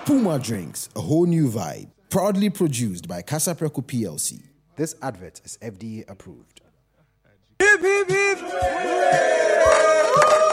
Puma Drinks, a whole new vibe. Proudly produced by Casa Preco PLC. This advert is FDA approved.